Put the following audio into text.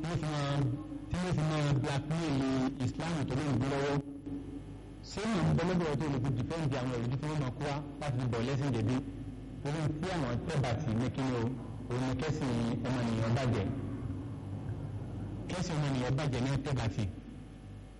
tí wọ́n fi máa blackmail Islam tó ló ń gbé lọ́wọ́ ṣé màá ń bọ́ lọ́dọ̀ tó lè fi dìfẹ́ǹdì àwọn ìlú tí wọ́n máa kó wá láti fi bọ̀ lẹ́sìn jẹ̀bi orí tí àwọn tẹ́bàtì ní kí ni o òun ni kẹ́sìn ọmọnìyàn bàjẹ́ ní tẹ́bàtì